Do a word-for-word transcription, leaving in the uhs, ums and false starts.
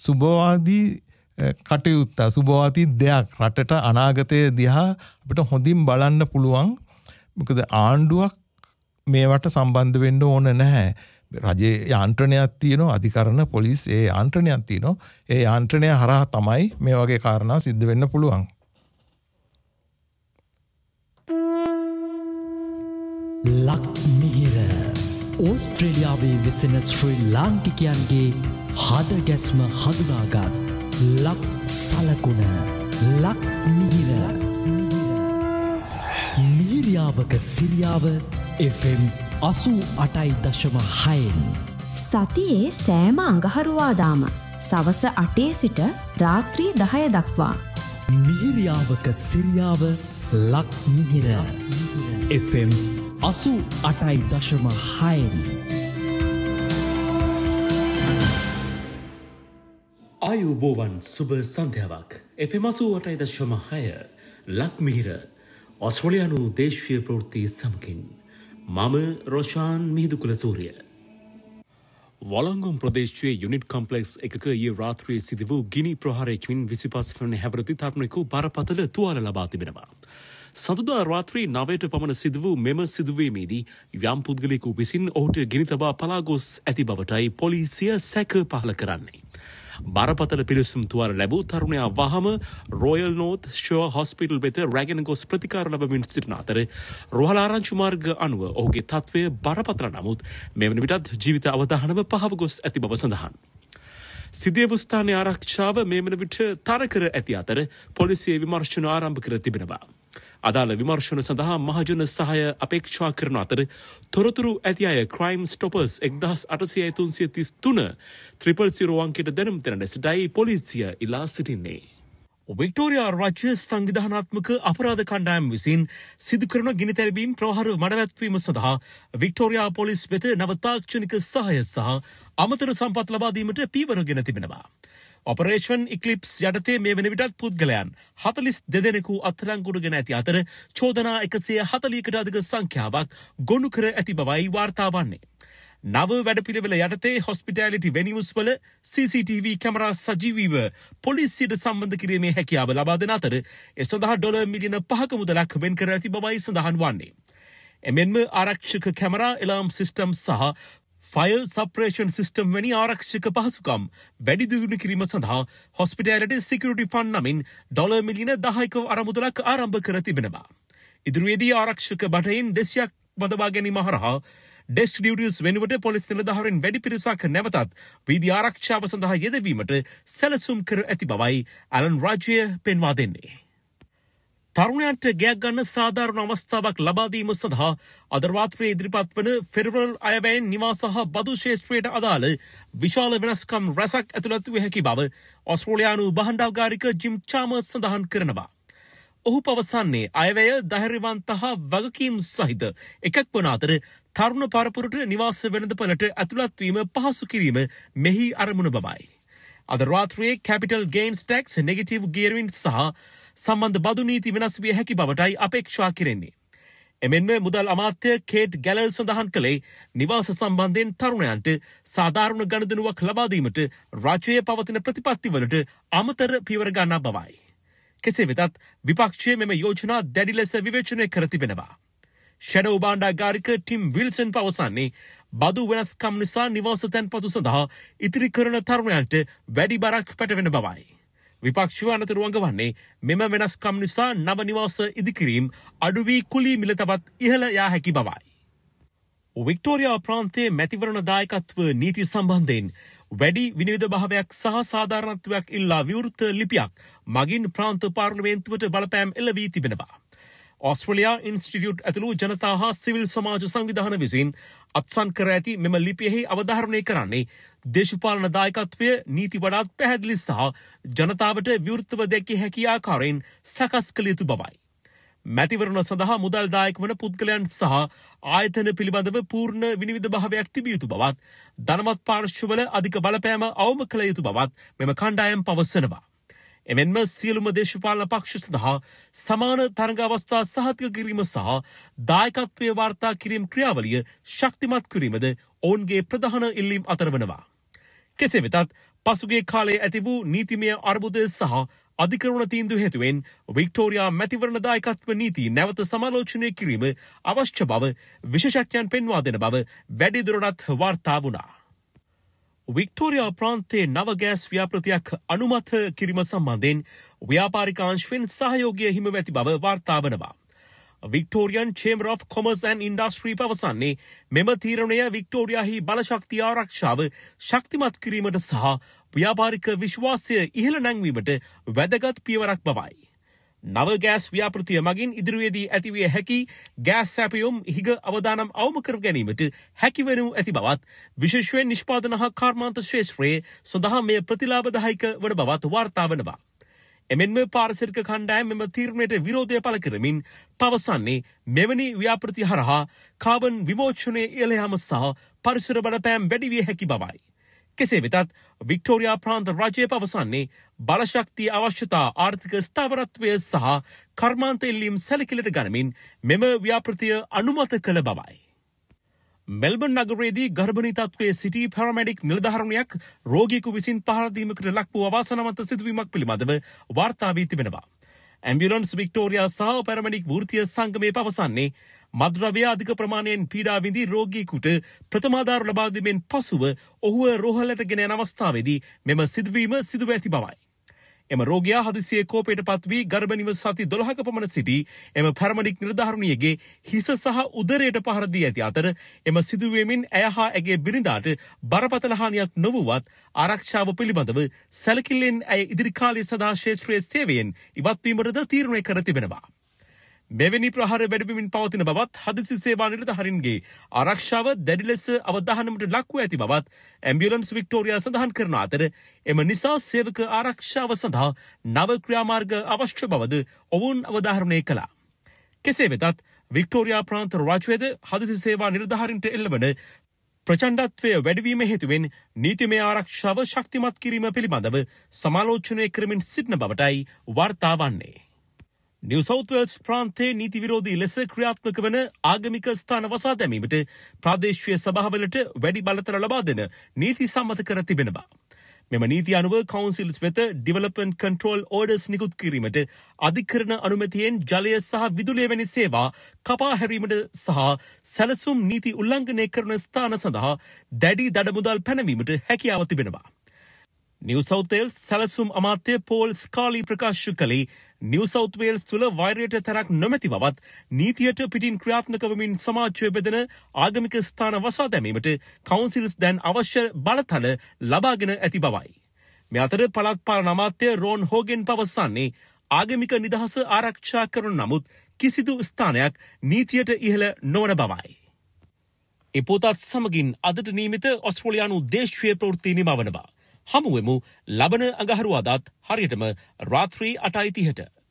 සුබවාදී කටයුත්ත සුබවාදී දෙයක් රටට අනාගතයේ දිහා අපිට හොඳින් බලන්න පුළුවන්. මොකද ආණ්ඩුවක් මේවට සම්බන්ධ වෙන්න ඕන නැහැ. රජයේ යාන්ත්‍රණයක් තියෙනවා, අධිකරණ පොලිස් ඒ යාන්ත්‍රණයක් තියෙනවා. ඒ යාන්ත්‍රණය හරහා තමයි මේ වගේ කාරණා සිද්ධ වෙන්න පුළුවන්. ලක්මිහිර ඕස්ට්‍රේලියාවේ වෙසෙන ශ්‍රී ලාංකිකයන්ගේ හදගැස්ම හඳුනාගත් ලක් සලකුණ ලක්මිහිර මිහිරියාවක සිරියාව එෆ් එම් අසූ අටයි දශම හයෙන් සතියේ සෑම අඟහරුවාදාම සවස අටේ සිට රාත්‍රී දහය දක්වා මිහිරියාවක සිරියාව ලක්මිහිර එෆ් එම් අසූ අටයි දශම හයෙන් ආයුබෝවන් සුබ සන්ධ්‍යාවක් එෆ් එම් අසූ අටයි දශම හය ලක්මිහිර ඔස්ට්‍රේලියානු දේශීය ප්‍රවෘත්ති සමගින් මම රොෂාන් මිහිදුකුල සූරිය. වලංගොම් ප්‍රදේශයේ යුනිට් කොම්ප්ලෙක්ස් එකක ඊයේ රාත්‍රියේ සිදු වූ ගිනි ප්‍රහාරයකින් විසිපස් වන හැවරති තරුණයෙකු බරපතල තුවාල ලබා තිබෙනවා. සතුදා රාත්‍රී නවයට පමණ සිදු වූ මෙම සිදුවීමේදී යම් පුද්ගලයෙකු විසින් ඔහුට ගිනි තබා පලා ගොස් ඇති බවටයි පොලිසිය සැක පහළ කරන්නේ. බරපතල පිළිසුම් තුවාල ලැබූ තරුණයා වහම රොයල් නෝත් ෂෝර් හොස්පිටල් වෙත රැගෙන ගොස් ප්‍රතිකාර ලබමින් සිටින අතර රෝහලාරංචි මාර්ග අනුව ඔහුගේ තත්ත්වය බරපතල නමුත් මෙවන විටත් ජීවිත අවදානම පහව ගොස් ඇති බව සඳහන්. සිදුවූ ස්ථානයේ ආරක්ෂාව මේ වන විට තර කර ඇති අතර පොලිසිය විමර්ශන ආරම්භ කර තිබෙනවා. අදාළ විමර්ශන සඳහා මහජන සහාය අපේක්ෂා කරන අතර තොරතුරු ඇති අය ක්‍රයිම් ස්ටොපර්ස් එක්දහස් අටසියයි තුන්සිය තිස් තුන ත්‍රිපල් සිරෝ අංකයට දැනුම් දෙන ලෙසටයි පොලිසිය ඉල්ලා සිටින්නේ. වික්ටෝරියා රාජ්‍ය සංවිධානාත්මක අපරාධ කණ්ඩායම් විසින් සිදු කරන ගිනි තැබීම් ප්‍රහාර මඩවැත්වීම සඳහා වික්ටෝරියා පොලිස් වෙත නව තාක්ෂණික සහාය සහ අමතර සම්පත් ලබා දීමට පීවරගෙන තිබෙනවා. ඔපරේෂන් ඉක්ලිප්ස් යටතේ මේ වන විටත් පුද්ගලයන් හතලිස් දෙදෙනෙකු අත්අඩංගුවටගෙන ඇති අතර චෝදනා එකසිය හතලිහකට අධික සංඛ්‍යාවක් ගොනු කර ඇති බවයි වාර්තා වන්නේ. නව වැඩපිළිවෙල යටතේ හොස්පිටැලිටි වෙනියුස් වල සී සී ටී වී කැමරා සජීවීව පොලිසියට සම්බන්ධ කිරීමේ හැකියාව ලබා දෙන අතර ඒ සඳහා ඩොලර් මිලියන පහක මුදලක් වෙන් කර ඇති බවයි සඳහන් වන්නේ. එමෙන්ම ආරක්ෂක කැමරා එලාම් සිස්ටම් සහ ෆයර් සප්‍රේෂන් සිස්ටම් වැනි ආරක්ෂක පහසුකම් වැඩි දියුණු කිරීම සඳහා හොස්පිටැලිටි සිකියුරිටි ෆන්ඩ් නමින් ඩොලර් මිලියන දහයක අරමුදලක් ආරම්භ කර තිබෙනවා. ඉදිරියේදී ආරක්ෂක බටහින් දෙසියක් බඳවා ගැනීම හරහා ඩෙස්ක් ඩියුටිස් වෙනුවට පොලිස් නිලධාරීන් වැඩි පිරිසක් නැවතත් වීදි ආරක්ෂාව සඳහා යෙදවීමට සැලසුම් කර ඇති බවයි ඇලන් රාජ්‍ය පෙන්වා දෙන්නේ. තරුණයන්ට ගයක් ගන්න සාධාරණ අවස්ථාවක් ලබා දීම සඳහා අද රාත්‍රියේ ඉදිරිපත් වන ෆෙඩරල් අයවැයෙන් නිවාස සහ බදු ශේෂ්ත්‍රයට අදාළ විශාල වෙනස්කම් රැසක් ඇතුළත් විය හැකි බව ඔස්ට්‍රේලියානු බහණ්ඩාගාරික ජිම් චාමර්ස් සඳහන් කරනවා. ඔහු පවසන්නේ අයවැය ධෛර්යවන්ත හා වගකීම් සහිත එකක් වන අතර තරුණ පරපුරට නිවාස වෙළඳපළට ඇතුළත් වීම පහසු කිරීම මෙහි අරමුණ බවයි. අද රාත්‍රියේ කැපිටල් ගේන්ස් ටැක්ස් නෙගටිව් ගියරින් සහ සම්බන්ධ බදු නීති වෙනස් විය හැකි බවටයි අපේක්ෂා කෙරෙන්නේ. එමෙන්ම මුදල් අමාත්‍ය කේට් ගැලර් සඳහන් කළේ නිවාස සම්බන්ධයෙන් තරුණයන්ට සාධාරණ ගනුදෙනුවක් ලබා දීමට රාජ්‍යයේ පවතින ප්‍රතිපත්තිවලට අමතර පියවර ගන්නා බවයි. කෙසේ වෙතත් විපක්ෂයේ මෙම යෝජනා දැඩි ලෙස විවේචනය කර තිබෙනවා. ෂැඩෝ බාණ්ඩාගාරික ටිම් විල්සන් පවසන්නේ බදු වෙනස්කම් නිසා නිවාස තැන්පතු සඳහා ඉතිරි කරන තරුණයන්ට වැඩි බරක් පැටවෙන බවයි. විපක්ෂව අනතුරු වඟවන්නේ මෙම වෙනස්කම් නිසා නව නිවාස ඉදිකිරීම් අඩු වී කුලී මිල තවත් ඉහළ යා හැකි බවයි. වික්ටෝරියා ප්‍රාන්තයේ මැතිවරණ දායකත්ව නීති සම්බන්ධයෙන් වැඩි විනිවිද භාවයක් සහ සාධාරණත්වයක් ඉල්ලා විවෘත ලිපියක් මගින් ප්‍රාන්ත පාර්ලිමේන්තුවට බලපෑම් එල්ල වී තිබෙනවා. ඔස්ට්‍රේලියා ඉන්ස්ටිටියුට් ඇතුළු ජනතා හා සිවිල් සමාජ සංවිධාන විසින් අත්සන් කර ඇති මෙම ලිපියෙහි අවධාරණය කරන්නේ දේශපාලන දායකත්වය නීති වඩාත් පැහැදිලි සහ ජනතාවට විවෘතව දැකිය හැකි ආකාරයෙන් සකස් කළ යුතු බවයි. මැතිවරණ සඳහා මුදල් දායක වන පුද්ගලයන් සහ ආයතන පිළිබඳව පූර්ණ විනිවිද භාවයක් තිබිය යුතු බවත් ධනවත් පාර්ශ්වවල අධික බලපෑම අවම කළ යුතු බවත් මෙම කණ්ඩායම් පවසනවා. එමෙන්ම සියලුම දේශපාලන පක්ෂ සඳහා සමාන තරඟ අවස්ථා සහතික කිරීම සහ දායකත්වයේ වාර්තා කිරීම ක්‍රියාවලිය ශක්තිමත් කිරීමද ඔවුන්ගේ ප්‍රධාන ඉල්ලීම් අතර වනවා. කෙසේ වෙතත් පසුගිය කාලයේ ඇති වූ නීතිමය අර්බුදය සහ අධිකරණ තීන්දුව හේතුවෙන් වික්ටෝරියා මැතිවරණ දායකත්ව නීති නැවත සමාලෝචනය කිරීම අවශ්‍ය බව විශේෂඥයන් පෙන්වා දෙන බව වැඩිදුරටත් වාර්තා වුණා. වික්ටෝරියා ප්‍රාන්තයේ නව ගෑස් ව්‍යාපෘතියක් අනුමත කිරීම සම්බන්ධයෙන් ව්‍යාපාරික අංශයෙන් සහයෝගය හිමිව ඇති බව වාර්තා වනවා. Victorian Chamber of Commerce and Industry පවසන්නේ මෙම තීරණය වික්ටෝරියාහි බලශක්තිය ආරක්ෂාව ශක්තිමත් කිරීමට සහ ව්‍යාපාරික විශ්වාසය ඉහළ නැංවීමට වැදගත් පියවරක් බවයි. නව ගෑස් ව්‍යාපෘතිය මගින් ඉදිරියේදී ඇතිවිය හැකි ගෑස් සැපයුම් හිග අවදානම් අවම කර ගැනීමට හැකිවනු ඇති බවත් විශේෂයෙන් නිෂ්පාදන හා කර්මාන්ත ක්ෂේත්‍රයේ සඳහා මෙය ප්‍රතිලාභදායක වන බවත් වාර්තා වනවා. එමෙන්ම පාරිසරික කණ්ඩායම මෙම තීරණයට විරෝධය පළ කරමින් පවසන්නේ මෙවැනි ව්‍යාපෘති හරහා කාබන් විමෝචනයේ ඉහළ යාම සහ පරිසර බලපෑම් වැඩි විය හැකි බවයි. කෙසේ වෙතත් වික්ටෝරියා ප්‍රාන්ත රජය පවසන්නේ බලශක්තිය අවශ්‍යතා ආර්ථික ස්ථාවරත්වය සහ කර්මාන්ත ඉල්ලීම් සැලකිලිට ගනිමින් මෙම ව්‍යාපෘතිය අනුමත කළ බවයි. මෙල්බන් නගරයේදී ගර්භණී තත්ත්වයේ සිටි පැරමෙඩික් නිලධාරිනියක් රෝගියෙකු විසින් පහර දීමකට ලක් වූ අවාසනාවන්ත සිදුවීමක් පිළිබඳව වාර්තා වී තිබෙනවා. ඇම්බියුලන්ස් වික්ටෝරියා සහ පැරමෙඩික් වෘත්තීය සංගමය පවසන්නේ මද්ද්‍රව්‍ය අධික ප්‍රමාණයෙන් පීඩා විඳි රෝගියෙකුට ප්‍රථමාධාර ලබා දීමෙන් පසුව ඔහුව රෝහලට ගෙන යන අවස්ථාවේදී මෙම සිදුවීම සිදුව ඇති බවයි. එම රෝගයා හදිසියේ කෝපයට පත් වී ගර්භණීව සති දොළහක පමණ සිටි එම පැරමෙඩික් නිලධාරිනියගේ හිස සහ උදරයට පහර දී ඇති අතර එම සිදුවීමෙන් ඇය හා ඇගේ බිරිඳාට බරපතල හානියක් නොවුවත් ආරක්ෂාව පිළිබඳව සැලකිල්ලෙන් ඇය ඉදිරි කාලය සඳහා ක්ෂේත්‍රයේ සේවයෙන් ඉවත්වීමටද තීරණය කර තිබෙනවා. මෙවැනි ප්‍රහාර වැඩිවීමින් පවතින බවත් හදිසි සේවා නිලධාරීන්ගේ ආරක්ෂාව දැඩි ලෙස අවධානමට ලක්ව ඇති බවත් ඇම්බියුලන්ස් වික්ටෝරියා සඳහන් කරන අතර එම නිසා සේවක ආරක්ෂාව සඳහා නව ක්‍රියාමාර්ග අවශ්‍ය බවද ඔවුන් අවධාරණය කළා. කෙසේ වෙතත් වික්ටෝරියා ප්‍රාන්ත රාජ්‍යවේද හදිසි සේවා නිලධාරීන්ට එල්ලවන ප්‍රචණ්ඩත්වය වැඩිවීම හේතුවෙන් නීතිමය ආරක්ෂාව ශක්තිමත් කිරීම පිළිබඳව සමාලෝචනය කරමින් සිටින බවටයි වාර්තා වන්නේ. නිව් සවුත් වේල්ස් ප්‍රාන්තයේ නීති විරෝධී ලෙස ක්‍රියාත්මක වන ආගමික ස්ථාන වසා දැමීමට ප්‍රාදේශීය සභාවලට වැඩි බලතල ලබා දෙන නීති සම්මත කර තිබෙනවා. මෙම නීති අනුව කවුන්සිල්ස් වෙත ඩිවලොප්මන්ට් කන්ට්‍රෝල් ඕඩර්ස් නිකුත් කිරීමට අධිකරණ අනුමැතියෙන් ජලය සහ විදුලිය වැනි සේවා කපා හැරීමට සහ සැලසුම් නීති උල්ලංඝනය කරන ස්ථාන සඳහා දැඩි දඩමුදල් පැනවීමට හැකියාව තිබෙනවා. නිව් සවුත් වේල්ස් සැලසුම් අමාත්‍ය පෝල් ස්කාලි ප්‍රකාශ කළේ නිව් සවුත් වේල්ස් තුළ වෛරයට තැනක් නොමැති බවත් නීතියට පිටින් ක්‍රියාත්මක වමින් සමාජය බෙදෙන ආගමික ස්ථාන වසා දැමීමට කවුන්සිල්ස් දැන් අවශ්‍ය බලතල ලබාගෙන ඇති බවයි. මේ අතර පළාත් පාලන අමාත්‍ය රෝන් හෝගෙන් පවසන්නේ ආගමික නිදහස ආරක්ෂා කරන නමුත් කිසිදු ස්ථානයක් නීතියට ඉහළ නොවන බවයි. ඒ පොතත් සමගින් අදට නියමිත ඔස්ට්‍රේලියානු දේශීය ප්‍රවෘත්ති නිමවනවා. හමුවෙමු ලබන අඟහරුවාදාත් හරියටම රාත්‍රී අටයි තිහට.